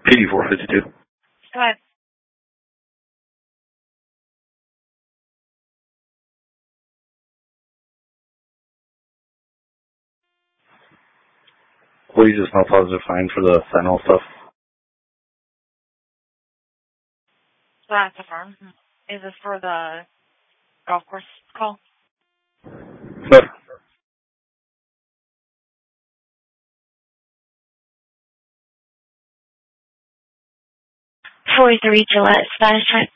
PD452. Go ahead. Will you just know positive fine for the fentanyl stuff? That's a firm. Is this for the golf course call? No. 43 Gillette, status check.